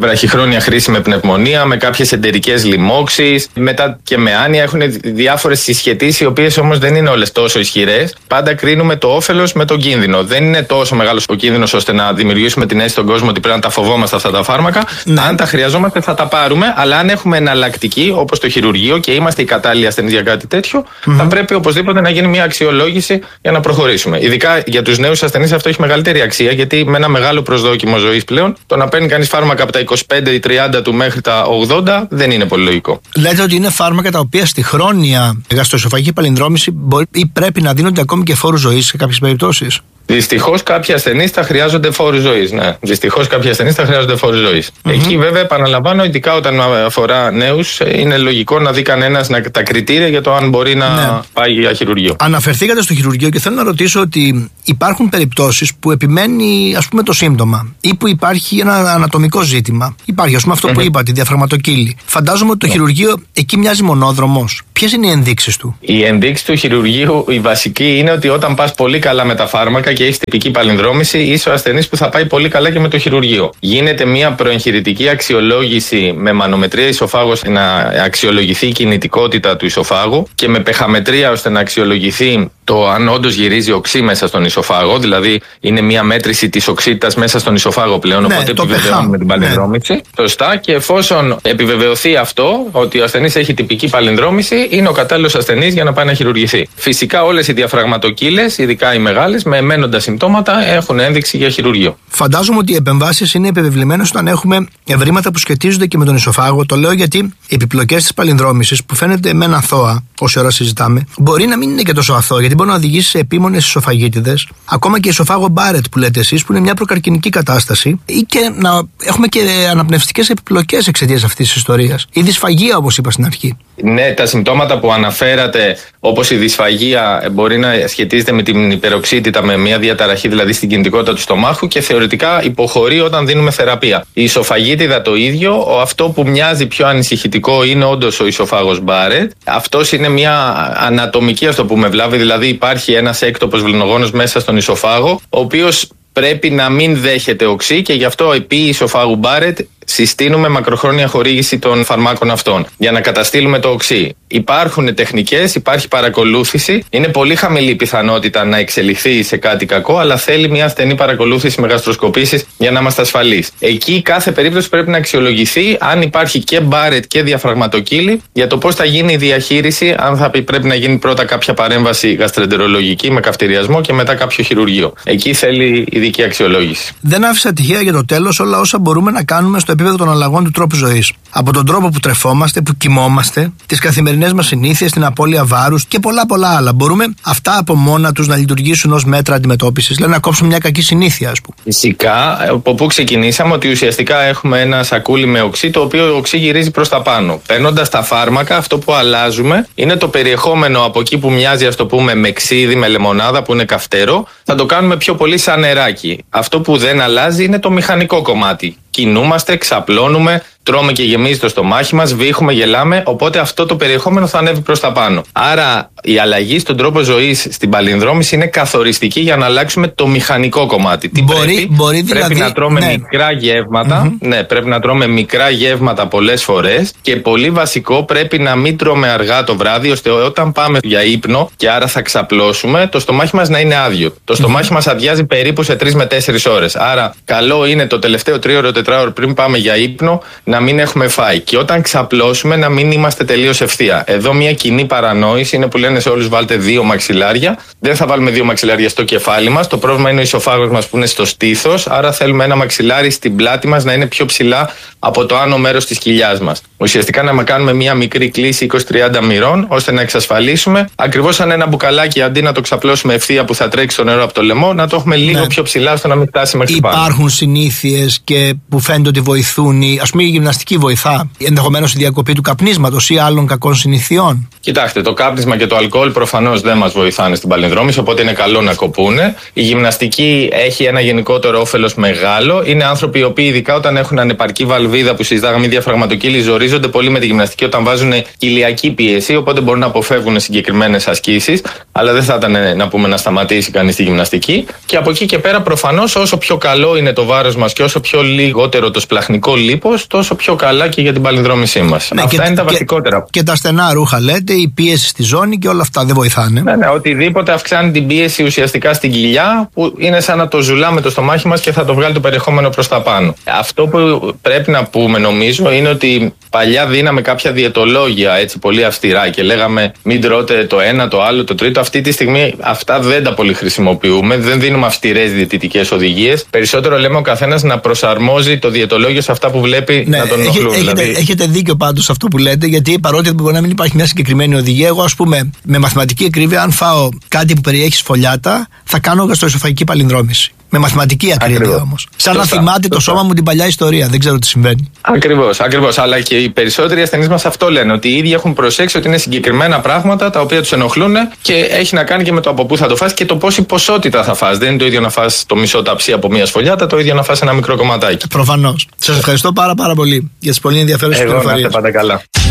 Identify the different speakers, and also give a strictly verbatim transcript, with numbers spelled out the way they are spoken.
Speaker 1: βραχυχρόνια χρήση με πνευμονία, με κάποιες εντερικές λοιμώξεις, μετά και με άνοια. Έχουν διάφορες συσχετήσεις, οι οποίες όμως δεν είναι όλες τόσο ισχυρές. Πάντα κρίνουμε το όφελος με τον κίνδυνο. Δεν είναι τόσο μεγάλος ο κίνδυνος ώστε να δημιουργήσουμε την αίσθηση στον κόσμο ότι πρέπει να τα φοβόμαστε αυτά τα φάρμακα. Ναι. Αν τα χρειαζόμαστε, θα τα πάρουμε, αλλά αν έχουμε εναλλακτική, όπως το χειρουργείο, και είμαστε οι κατάλληλοι ασθενείς για κάτι τέτοιο, mm-hmm. θα πρέπει οπωσδήποτε να γίνει μια αξιολόγηση για να προχωρήσουμε. Ειδικά για τους νέους ασθενείς αυτό έχει μεγαλύτερη αξία, γιατί με ένα μεγάλο προσδόκιμο ζωής πλέον, το να παίρνει κανείς φάρμακα από τα είκοσι πέντε ή τριάντα του μέχρι τα ογδόντα δεν είναι πολύ λογικό.
Speaker 2: Λέτε ότι είναι φάρμακα τα οποία στη χρόνια γαστροεσοφαγική παλινδρόμηση μπορεί ή πρέπει να δίνονται ακόμη και φόρου ζωής σε κάποιες περιπτώσεις.
Speaker 1: Δυστυχώς κάποιοι ασθενείς θα χρειάζονται φόρους ζωής. Ναι. Δυστυχώς κάποιοι ασθενείς θα χρειάζονται φόρους ζωής. Mm-hmm. Εκεί βέβαια επαναλαμβάνω, ειδικά όταν αφορά νέους, είναι λογικό να δει κανένας τα κριτήρια για το αν μπορεί να ναι. πάει για χειρουργείο.
Speaker 2: Αναφερθήκατε στο χειρουργείο και θέλω να ρωτήσω ότι υπάρχουν περιπτώσεις που επιμένει, ας πούμε, το σύμπτωμα ή που υπάρχει ένα ανατομικό ζήτημα. Υπάρχει, ας πούμε, αυτό mm-hmm. που είπατε, η διαφραγματοκύλη. Φαντάζομαι ότι το mm-hmm. χειρουργείο εκεί μοιάζει μονόδρομος. Ποιες είναι οι ενδείξεις του?
Speaker 1: Η ενδείξη του χειρουργείου, η βασική, είναι ότι όταν πας πολύ καλά με τα φάρμακα και έχεις τυπική παλινδρόμηση, είσαι ο ασθενής που θα πάει πολύ καλά και με το χειρουργείο. Γίνεται μια προεγχειρητική αξιολόγηση με μανομετρία ισοφάγος να αξιολογηθεί η κινητικότητα του ισοφάγου και με πεχαμετρία ώστε να αξιολογηθεί το αν όντως γυρίζει οξύ μέσα στον ισοφάγο. Δηλαδή είναι μια μέτρηση της οξύτητας μέσα στον ισοφάγο πλέον. Ναι, οπότε επιβεβαιώνουμε την παλινδρόμηση. Ναι. Σωστά. Και εφόσον επιβεβαιωθεί αυτό, ότι ο ασθενής έχει τυπική παλινδρόμηση, είναι ο κατάλληλος ασθενής για να πάει να χειρουργηθεί. Φυσικά όλες οι διαφραγματοκύλες, ειδικά οι μεγάλες, με εμένοντα συμπτώματα, έχουν ένδειξη για χειρουργείο.
Speaker 2: Φαντάζομαι ότι οι επεμβάσεις είναι επιβεβλημένες όταν έχουμε ευρήματα που σχετίζονται και με τον ισοφάγο. Το λέω γιατί οι επιπλοκές της παλινδρόμησης, που φαίνεται με ένα αθώα, όση ώρα συζητάμε, μπορεί να μην είναι και τόσο αθώα, γιατί μπορεί να οδηγήσει σε επίμονες ισοφαγίτιδες, ακόμα και ισοφάγο Μπάρετ που λέτε εσείς, που είναι μια προκαρκινική κατάσταση, ή και να έχουμε και αναπνευστικές επιπλοκές εξαιτίας αυτής της ιστορίας. Η δυσφαγία, όπως είπα στην αρχή.
Speaker 1: Ναι, τα συμπτώματα που αναφέρατε, όπως η δυσφαγία, μπορεί να σχετίζεται με την υπεροξύτητα, με μια διαταραχή δηλαδή στην κινητικότητα του στομάχου, και θεωρητικά υποχωρεί όταν δίνουμε θεραπεία. Η ισοφαγίτιδα το ίδιο. Αυτό που μοιάζει πιο ανησυχητικό είναι όντως ο ισοφάγος Μπάρετ. Αυτός είναι μια ανατομική, ας το πούμε, βλάβη, δηλαδή υπάρχει ένας έκτοπος βληνογόνος μέσα στον ισοφάγο, ο οποίος πρέπει να μην δέχεται οξύ, και γι' αυτό επί ισοφάγου Μπάρετ συστήνουμε μακροχρόνια χορήγηση των φαρμάκων αυτών για να καταστήλουμε το οξύ. Υπάρχουν τεχνικές, υπάρχει παρακολούθηση. Είναι πολύ χαμηλή η πιθανότητα να εξελιχθεί σε κάτι κακό, αλλά θέλει μια στενή παρακολούθηση με γαστροσκοπήσεις για να είμαστε ασφαλείς. Εκεί κάθε περίπτωση πρέπει να αξιολογηθεί αν υπάρχει και Μπάρετ και διαφραγματοκύλη, για το πώς θα γίνει η διαχείριση, αν θα πρέπει να γίνει πρώτα κάποια παρέμβαση γαστρεντερολογική με καυτηριασμό και μετά κάποιο χειρουργείο. Εκεί θέλει ειδική αξιολόγηση.
Speaker 2: Δεν άφησα τυχαία για το τέλος όλα όσα μπορούμε να κάνουμε στο επίπεδο των αλλαγών του τρόπου ζωής. Από τον τρόπο που τρεφόμαστε, που κοιμόμαστε, τις καθημερινές μας συνήθειες, την απώλεια βάρους και πολλά πολλά άλλα. Μπορούμε αυτά από μόνα τους να λειτουργήσουν ως μέτρα αντιμετώπισης, δηλαδή να κόψουμε μια κακή συνήθεια, ας πούμε?
Speaker 1: Φυσικά, από πού ξεκινήσαμε, ότι ουσιαστικά έχουμε ένα σακούλι με οξύ, το οποίο οξύ γυρίζει προς τα πάνω. Παίρνοντας τα φάρμακα, αυτό που αλλάζουμε είναι το περιεχόμενο από εκεί που μοιάζει, ας το πούμε, με ξύδι, με λεμονάδα, που είναι καυτερό, θα το κάνουμε πιο πολύ σαν νεράκι. Αυτό που δεν αλλάζει είναι το μηχανικό κομμάτι. Κινούμαστε, ξαπλώνουμε, τρώμε και γεμίζει το στομάχι μας, βήχουμε, γελάμε, οπότε αυτό το περιεχόμενο θα ανέβει προς τα πάνω. Άρα η αλλαγή στον τρόπο ζωής στην παλινδρόμηση είναι καθοριστική για να αλλάξουμε το μηχανικό κομμάτι. Τι
Speaker 2: μπορεί,
Speaker 1: πρέπει,
Speaker 2: μπορεί δηλαδή,
Speaker 1: πρέπει να τρώμε
Speaker 2: ναι.
Speaker 1: μικρά γεύματα, mm-hmm. ναι, πρέπει να τρώμε μικρά γεύματα πολλές φορές, και πολύ βασικό, πρέπει να μην τρώμε αργά το βράδυ, ώστε όταν πάμε για ύπνο και άρα θα ξαπλώσουμε, το στομάχι μας να είναι άδειο. Το στομάχι mm-hmm. μας αδειάζει περίπου σε τρεις με τέσσερις ώρες. Άρα καλό είναι το τελευταίο τρίωρο, τετράωρο πριν πάμε για ύπνο να μην έχουμε φάει. Και όταν ξαπλώσουμε να μην είμαστε τελείως ευθεία. Εδώ μια κοινή παρανόηση είναι που λένε σε όλους βάλτε δύο μαξιλάρια. Δεν θα βάλουμε δύο μαξιλάρια στο κεφάλι μας. Το πρόβλημα είναι ο ισοφάγος μας που είναι στο στήθος. Άρα θέλουμε ένα μαξιλάρι στην πλάτη μας να είναι πιο ψηλά από το άνω μέρος της κοιλιάς μας. Ουσιαστικά να κάνουμε μια μικρή κλίση είκοσι με τριάντα μοιρών, ώστε να εξασφαλίσουμε ακριβώς σαν ένα μπουκαλάκι, αντί να το ξαπλώσουμε ευθεία που θα τρέξει το νερό από το λαιμό, να το έχουμε λίγο ναι. πιο ψηλά, ώστε να μην φτάσει μέχρι πάνω.
Speaker 2: Υπάρχουν συνήθειες και που φαίνεται ότι βοηθούν, ας πούμε, γυμναστική βοηθά, ενδεχομένως η διακοπή του καπνίσματος ή άλλων κακών συνηθιών?
Speaker 1: Κοιτάξτε, το κάπνισμα και το αλκοόλ προφανώς δεν μας βοηθάνε στην παλινδρόμηση, οπότε είναι καλό να κοπούνε. Η γυμναστική έχει ένα γενικότερο όφελος μεγάλο. Είναι άνθρωποι οι οποίοι, ειδικά όταν έχουν ανεπαρκή βαλβίδα που συζητάγαμε, διαφραγματοκύλη, ζορίζονται πολύ με τη γυμναστική όταν βάζουν κοιλιακή πίεση, οπότε μπορούν να αποφεύγουν συγκεκριμένες ασκήσεις. Αλλά δεν θα ήταν να πούμε να σταματήσει κανείς τη γυμναστική. Και από εκεί και πέρα, προφανώς, όσο πιο καλό είναι το βάρος μας και όσο πιο λιγότερο το σπλαχνικό λίπος, τόσο πιο καλά και για την παλινδρόμησή μας.
Speaker 2: Ναι,
Speaker 1: αυτά
Speaker 2: και,
Speaker 1: είναι τα
Speaker 2: και,
Speaker 1: βασικότερα.
Speaker 2: Και τα στενά ρούχα, λέτε, η πίεση στη ζώνη και όλα αυτά δεν βοηθάνε.
Speaker 1: Ναι, ναι, οτιδήποτε αυξάνει την πίεση ουσιαστικά στην κοιλιά, που είναι σαν να το ζουλάμε το στομάχι μας και θα το βγάλει το περιεχόμενο προς τα πάνω. Αυτό που πρέπει να πούμε, νομίζω, είναι ότι παλιά δίναμε κάποια διαιτολόγια έτσι πολύ αυστηρά και λέγαμε μην τρώτε το ένα, το άλλο, το τρίτο. Αυτή τη στιγμή αυτά δεν τα πολύ χρησιμοποιούμε. Δεν δίνουμε αυστηρές διαιτητικές οδηγίες. Περισσότερο λέμε ο καθένας να προσαρμόζει το διαιτολόγιο σε αυτά που βλέπει, ναι, να τον ενοχλούν.
Speaker 2: Έχετε,
Speaker 1: δηλαδή.
Speaker 2: έχετε δίκιο πάντως σε αυτό που λέτε, γιατί παρότι μπορεί να μην υπάρχει μια συγκεκριμένη οδηγία, εγώ, ας πούμε, με μαθηματική ακρίβεια, αν φάω κάτι που περιέχει σφολιάτα, θα κάνω γαστροεσοφαγική παλινδρόμηση. Με μαθηματική ακρίβεια όμως. Σαν σωστά, να θυμάται σωστά. το σώμα μου την παλιά ιστορία. Δεν ξέρω τι συμβαίνει.
Speaker 1: Ακριβώς, ακριβώς. Αλλά και οι περισσότεροι ασθενείς μας αυτό λένε. Ότι οι ίδιοι έχουν προσέξει ότι είναι συγκεκριμένα πράγματα τα οποία τους ενοχλούν και έχει να κάνει και με το από πού θα το φας και το πόση ποσότητα θα φας. Δεν είναι το ίδιο να φας το μισό ταψί από μια σφολιάτα, το ίδιο να φας ένα μικρό κομματάκι.
Speaker 2: Προφανώς. Σας ευχαριστώ πάρα, πάρα πολύ για τις πολύ ενδιαφέρουσες πληροφορίες.
Speaker 1: Εγώ να είστε πάντα καλά.